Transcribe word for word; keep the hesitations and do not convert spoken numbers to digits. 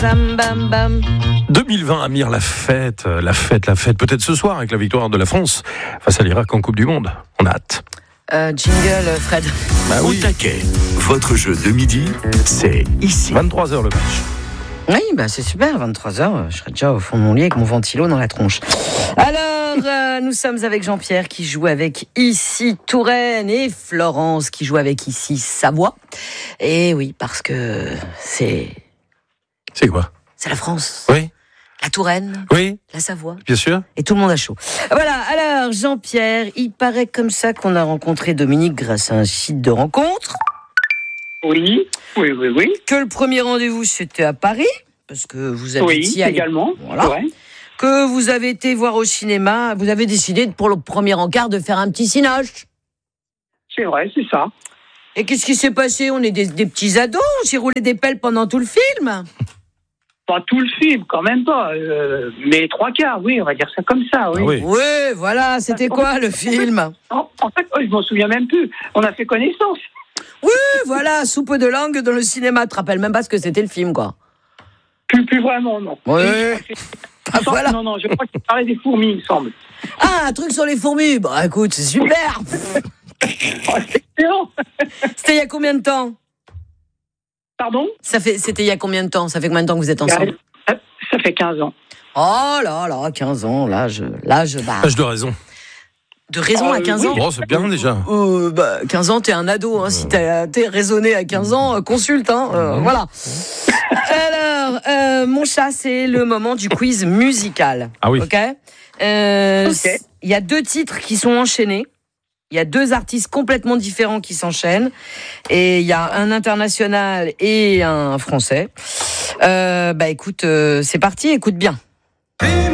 Bam, bam, bam. deux mille vingt, Amir, la fête, la fête, la fête. Peut-être ce soir avec la victoire de la France face à l'Irak en Coupe du Monde. On a hâte. Euh, jingle, Fred. Bah Au oui. taquet, votre jeu de midi, c'est ici. vingt-trois heures le match. Oui, bah c'est super, vingt-trois heures, je serai déjà au fond de mon lit avec mon ventilo dans la tronche. Alors, euh, nous sommes avec Jean-Pierre qui joue avec Ici Touraine et Florence qui joue avec Ici Savoie. Et oui, parce que c'est... C'est quoi? C'est la France. Oui. La Touraine, Oui, la Savoie. bien sûr. Et tout le monde a chaud. Voilà, alors Jean-Pierre, il paraît comme ça qu'on a rencontré Dominique grâce à un site de rencontre. Oui, oui, oui, oui. Que le premier rendez-vous c'était à Paris, parce que vous Oui, habitiez à également. Voilà. Ouais. Que vous avez été voir au cinéma, vous avez décidé pour le premier encart de faire un petit cinoche. C'est vrai, c'est ça. Et qu'est-ce qui s'est passé? On est des, des petits ados, on s'est roulé des pelles pendant tout le film. Pas tout le film, quand même pas. Euh, mais trois quarts, oui, on va dire ça comme ça, oui. Ah oui. Oui, voilà, c'était quoi le film? En, en fait, oh, je m'en souviens même plus. On a fait connaissance. Oui, voilà, soupe de langue dans le cinéma. Tu te rappelles même pas ce que c'était le film, quoi. Plus, plus vraiment, non. Oui. Ah, Non, voilà. non, non, je crois qu'il parlait des fourmis, il me semble. Ah, un truc sur les fourmis. Bah écoute, c'est super. Oh, c'est excellent. C'était il y a combien de temps? Pardon? Ça fait, c'était il y a combien de temps? Ça fait combien de temps que vous êtes ensemble? Ça, ça fait quinze ans. Oh là là, quinze ans, l'âge, l'âge, bah, Âge de raison. de raison Euh, à quinze oui. ans. Bon, c'est bien déjà. Euh, bah, quinze ans, t'es un ado. Hein. Si t'as, t'es raisonné à quinze ans, euh, consulte. Hein, euh, voilà. Alors, euh, mon chat, c'est le moment du quiz musical. Ah oui. Ok. Euh, Ok. c- Il y a deux titres qui sont enchaînés. Il y a deux artistes complètement différents qui s'enchaînent. Et il y a un international et un français. Euh, bah écoute, euh, c'est parti, écoute bien.